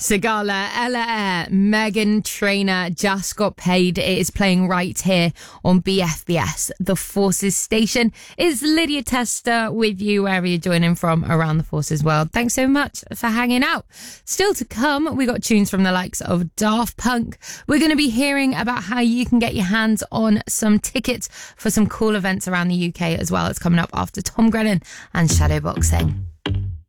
Sigala, Ella Eyre, Meghan Trainor just got paid. It is playing right here on BFBS, the Forces station. It's Lydia Tester with you wherever you're joining from around the Forces world. Thanks so much for hanging out. Still to come, we got tunes from the likes of Daft Punk. We're going to be hearing about how you can get your hands on some tickets for some cool events around the UK as well. It's coming up after Tom Grennan and Shadowboxing.